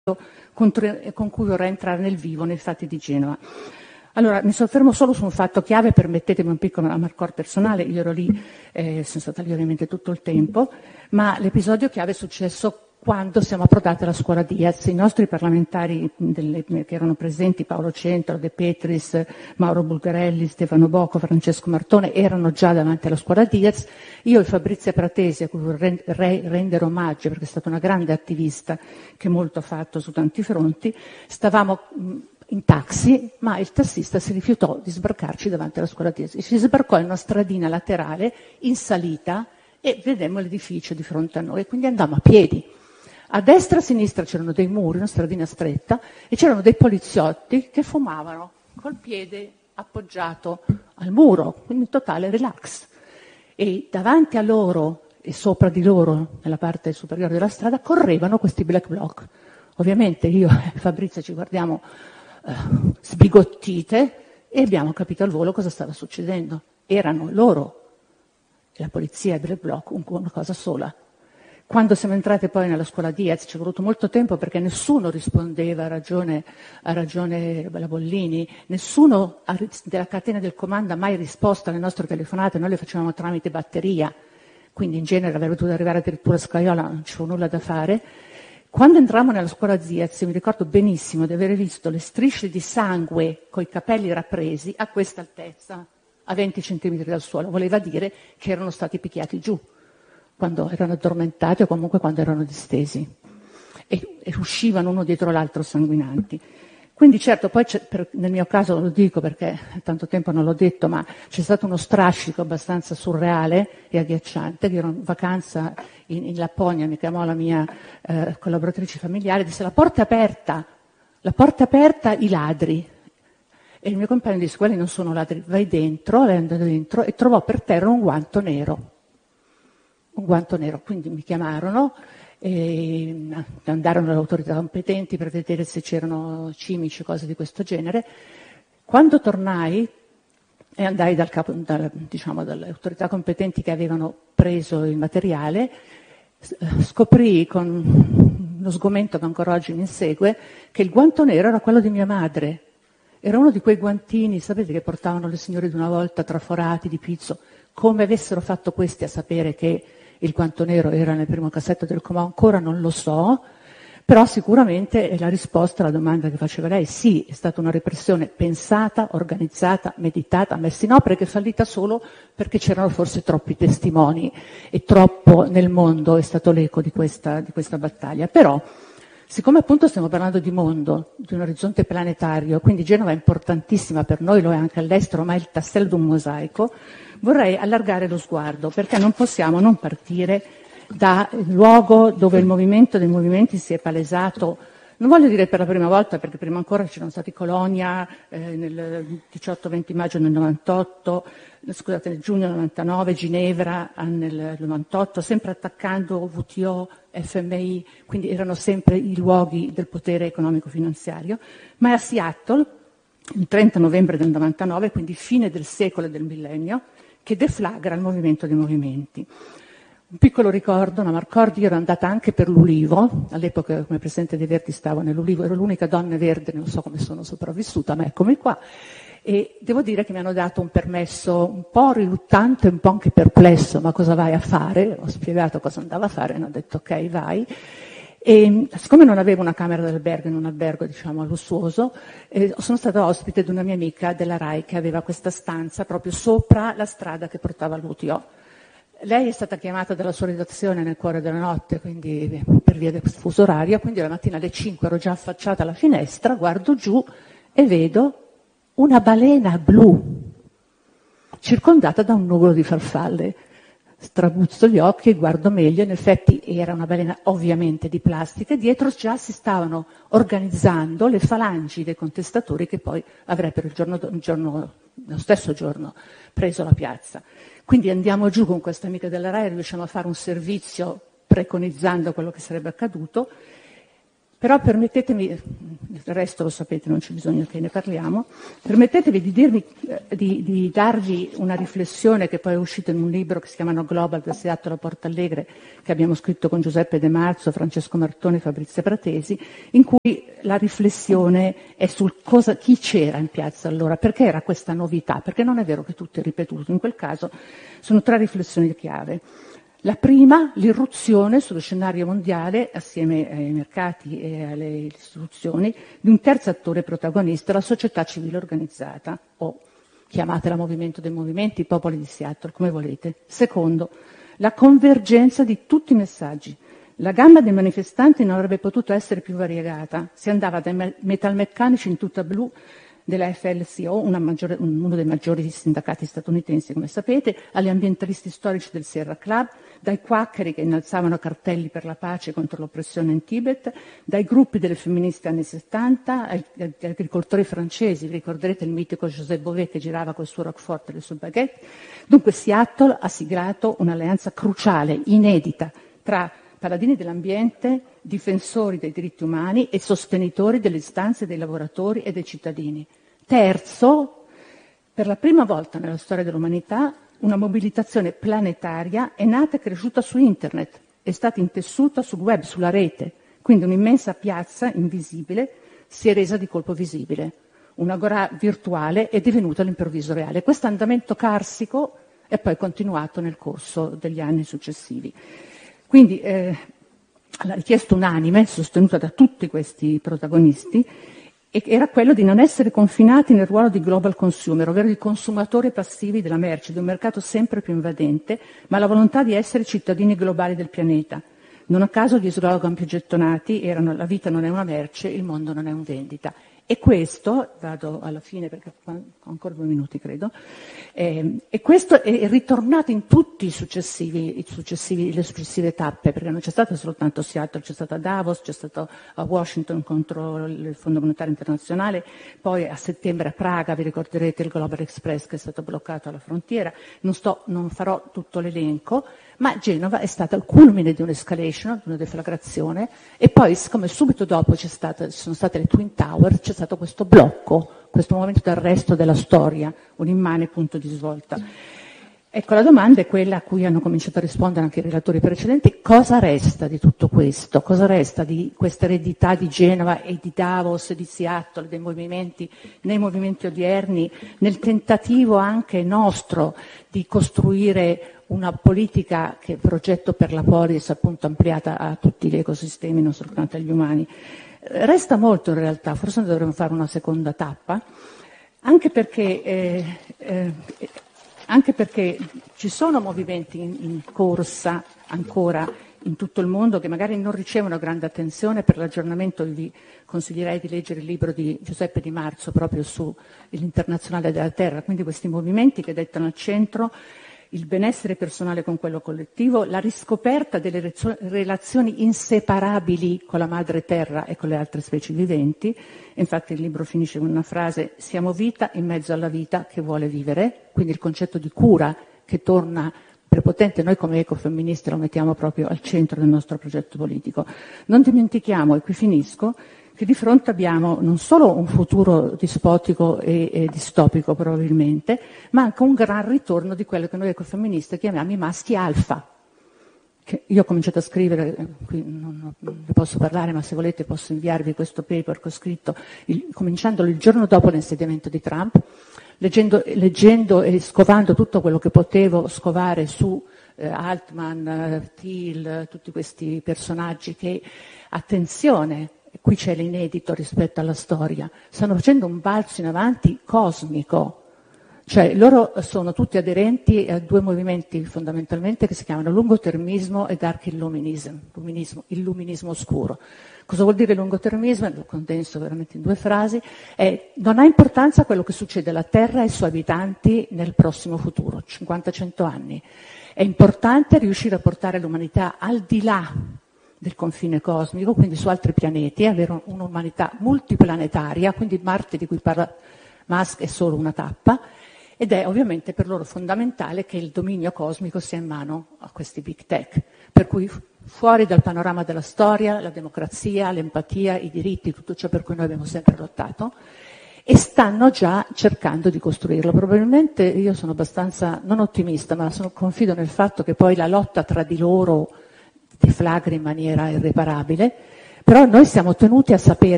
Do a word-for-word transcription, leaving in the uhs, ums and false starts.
con cui vorrei entrare nel vivo nei fatti di Genova. Allora, mi soffermo solo su un fatto chiave, permettetemi un piccolo amarcord personale, io ero lì, eh, sono stata lì ovviamente tutto il tempo, ma l'episodio chiave è successo quando siamo approdati alla scuola Diaz. I nostri parlamentari delle, che erano presenti, Paolo Centro, De Petris, Mauro Bulgarelli, Stefano Bocco, Francesco Martone, erano già davanti alla scuola Diaz. Io e Fabrizia Pratesi, a cui vorrei rendere omaggio perché è stata una grande attivista che molto ha fatto su tanti fronti, stavamo in taxi, ma il tassista si rifiutò di sbarcarci davanti alla scuola Diaz. Ci sbarcò in una stradina laterale in salita e vedemmo l'edificio di fronte a noi, quindi andammo a piedi. A destra e a sinistra c'erano dei muri, una stradina stretta, e c'erano dei poliziotti che fumavano col piede appoggiato al muro, quindi in totale relax. E davanti a loro e sopra di loro, nella parte superiore della strada, correvano questi black bloc. Ovviamente io e Fabrizia ci guardiamo eh, sbigottite e abbiamo capito al volo cosa stava succedendo. Erano loro, la polizia e il black bloc, una cosa sola. Quando siamo entrate poi nella scuola Diaz ci è voluto molto tempo perché nessuno rispondeva, a ragione, a ragione la Bollini, nessuno della catena del comando ha mai risposto alle nostre telefonate, noi le facevamo tramite batteria, quindi in genere avrebbe dovuto arrivare addirittura a Scaiola, non ci fu nulla da fare. Quando entrammo nella scuola Diaz mi ricordo benissimo di aver visto le strisce di sangue coi capelli rappresi a questa altezza, a venti centimetri dal suolo, voleva dire che erano stati picchiati giù quando erano addormentati o comunque quando erano distesi e, e uscivano uno dietro l'altro sanguinanti. Quindi certo, poi per, nel mio caso lo dico perché tanto tempo non l'ho detto, ma c'è stato uno strascico abbastanza surreale e agghiacciante, che ero in vacanza in, in Lapponia, mi chiamò la mia eh, collaboratrice familiare, disse la porta è aperta, la porta è aperta, i ladri. E il mio compagno disse quelli non sono ladri, vai dentro, lei andò dentro e trovò per terra un guanto nero. Un guanto nero, quindi mi chiamarono e andarono alle autorità competenti per vedere se c'erano cimici o cose di questo genere. Quando tornai e andai dal capo, dal, diciamo, dalle autorità competenti che avevano preso il materiale, scoprì con uno sgomento che ancora oggi mi insegue che il guanto nero era quello di mia madre. Era uno di quei guantini, sapete, che portavano le signore di una volta, traforati di pizzo. Come avessero fatto questi a sapere che il guanto nero era nel primo cassetto del comò, ancora non lo so, però sicuramente la risposta alla domanda che faceva lei, sì, è stata una repressione pensata, organizzata, meditata, messa in opera, che è fallita solo perché c'erano forse troppi testimoni e troppo nel mondo è stato l'eco di questa, di questa battaglia. Però, siccome appunto stiamo parlando di mondo, di un orizzonte planetario, quindi Genova è importantissima per noi, lo è anche all'estero, ma è il tassello di un mosaico, vorrei allargare lo sguardo, perché non possiamo non partire dal luogo dove il movimento dei movimenti si è palesato, non voglio dire per la prima volta, perché prima ancora c'erano stati Colonia eh, nel diciotto venti maggio del novantotto, scusate, nel giugno del novantanove, Ginevra nel novantotto, sempre attaccando W T O, F M I, quindi erano sempre i luoghi del potere economico-finanziario, ma è a Seattle, il trenta novembre del novantanove, quindi fine del secolo e del millennio, che deflagra il movimento dei movimenti. Un piccolo ricordo, una Marcordi, io ero andata anche per l'Ulivo, all'epoca come presidente dei Verdi stavo nell'Ulivo, ero l'unica donna verde, non so come sono sopravvissuta, ma eccomi qua. E devo dire che mi hanno dato un permesso un po' riluttante, un po' anche perplesso, ma cosa vai a fare? Ho spiegato cosa andavo a fare, hanno detto ok, vai. E siccome non avevo una camera d'albergo in un albergo, diciamo, lussuoso, eh, sono stata ospite di una mia amica della RAI che aveva questa stanza proprio sopra la strada che portava all'U T O. Lei è stata chiamata dalla sua redazione nel cuore della notte, quindi per via del fuso orario, quindi la mattina alle cinque ero già affacciata alla finestra, guardo giù e vedo una balena blu, circondata da un nuvolo di farfalle. Strabuzzo gli occhi e guardo meglio, in effetti era una balena ovviamente di plastica e dietro già si stavano organizzando le falangi dei contestatori che poi avrebbero il giorno, il giorno, lo stesso giorno preso la piazza. Quindi andiamo giù con questa amica della RAI, riusciamo a fare un servizio preconizzando quello che sarebbe accaduto. Però permettetemi, il resto lo sapete, non c'è bisogno che ne parliamo, permettetemi di, dirvi, di, di darvi una riflessione che poi è uscita in un libro che si chiama No Global, da Seattle a Porto Alegre, che abbiamo scritto con Giuseppe De Marzo, Francesco Martoni e Fabrizia Pratesi, in cui la riflessione è sul cosa, chi c'era in piazza allora, perché era questa novità, perché non è vero che tutto è ripetuto, in quel caso sono tre riflessioni chiave. La prima, l'irruzione sullo scenario mondiale, assieme ai mercati e alle istituzioni, di un terzo attore protagonista, la società civile organizzata, o chiamatela movimento dei movimenti, popoli di Seattle, come volete. Secondo, la convergenza di tutti i messaggi. La gamma dei manifestanti non avrebbe potuto essere più variegata. Si andava dai metalmeccanici in tuta blu della F L C O, una maggiore, uno dei maggiori sindacati statunitensi, come sapete, agli ambientalisti storici del Sierra Club, dai quaccheri che innalzavano cartelli per la pace contro l'oppressione in Tibet, dai gruppi delle femministe anni settanta, agli agricoltori francesi, vi ricorderete il mitico José Bové che girava col suo Roquefort e le sue baguette. Dunque Seattle ha siglato un'alleanza cruciale, inedita, tra paladini dell'ambiente, difensori dei diritti umani e sostenitori delle istanze dei lavoratori e dei cittadini. Terzo, per la prima volta nella storia dell'umanità, una mobilitazione planetaria è nata e cresciuta su internet, è stata intessuta sul web, sulla rete, quindi un'immensa piazza invisibile si è resa di colpo visibile. Un'agorà virtuale è divenuta all'improvviso reale. Questo andamento carsico è poi continuato nel corso degli anni successivi. Quindi eh, la richiesta unanime, sostenuta da tutti questi protagonisti, era quello di non essere confinati nel ruolo di global consumer, ovvero di consumatori passivi della merce, di un mercato sempre più invadente, ma la volontà di essere cittadini globali del pianeta. Non a caso gli slogan più gettonati erano «La vita non è una merce, il mondo non è un vendita». E questo, vado alla fine perché ho ancora due minuti credo, eh, e questo è ritornato in tutti i successivi, i successivi, le successive tappe, perché non c'è stato soltanto Seattle, c'è stato a Davos, c'è stato a Washington contro il Fondo Monetario Internazionale, poi a settembre a Praga, vi ricorderete il Global Express che è stato bloccato alla frontiera, non, sto, non farò tutto l'elenco, ma Genova è stata il culmine di un'escalation, di una deflagrazione, e poi siccome subito dopo c'è stata, ci sono state le Twin Towers, c'è stato questo blocco, questo momento d'arresto della storia, un immane punto di svolta. Ecco, la domanda è quella a cui hanno cominciato a rispondere anche i relatori precedenti: cosa resta di tutto questo? Cosa resta di questa eredità di Genova e di Davos e di Seattle, dei movimenti, nei movimenti odierni, nel tentativo anche nostro di costruire una politica che progetto per la polis, appunto ampliata a tutti gli ecosistemi, non soltanto agli umani. Resta molto in realtà, forse dovremmo fare una seconda tappa, anche perché, eh, eh, anche perché ci sono movimenti in, in corsa ancora in tutto il mondo che magari non ricevono grande attenzione. Per l'aggiornamento vi consiglierei di leggere il libro di Giuseppe Di Marzo proprio sull'internazionale della terra, quindi questi movimenti che dettano al centro il benessere personale con quello collettivo, la riscoperta delle relazioni inseparabili con la madre terra e con le altre specie viventi. Infatti il libro finisce con una frase: siamo vita in mezzo alla vita che vuole vivere, quindi il concetto di cura che torna prepotente. Noi come ecofemministe lo mettiamo proprio al centro del nostro progetto politico. Non dimentichiamo, e qui finisco, che di fronte abbiamo non solo un futuro dispotico e, e distopico probabilmente, ma anche un gran ritorno di quello che noi ecofemministe chiamiamo i maschi alfa. Che io ho cominciato a scrivere, qui non, non ne posso parlare, ma se volete posso inviarvi questo paper che ho scritto, il, cominciandolo il giorno dopo l'insediamento di Trump, leggendo, leggendo e scovando tutto quello che potevo scovare su eh, Altman, eh, Thiel, tutti questi personaggi che, attenzione, e qui c'è l'inedito rispetto alla storia, stanno facendo un balzo in avanti cosmico. Cioè loro sono tutti aderenti a due movimenti fondamentalmente che si chiamano lungotermismo e dark illuminism, illuminismo, illuminismo oscuro. Cosa vuol dire lungotermismo? Lo condenso veramente in due frasi: è, non ha importanza quello che succede alla Terra e ai suoi abitanti nel prossimo futuro, cinquanta cento anni. È importante riuscire a portare l'umanità al di là del confine cosmico, quindi su altri pianeti, avere un'umanità multiplanetaria, quindi Marte, di cui parla Musk, è solo una tappa, ed è ovviamente per loro fondamentale che il dominio cosmico sia in mano a questi big tech, per cui fuori dal panorama della storia, la democrazia, l'empatia, i diritti, tutto ciò per cui noi abbiamo sempre lottato, e stanno già cercando di costruirlo. Probabilmente io sono abbastanza, non ottimista, ma sono, confido nel fatto che poi la lotta tra di loro deflagri in maniera irreparabile, però noi siamo tenuti a sapere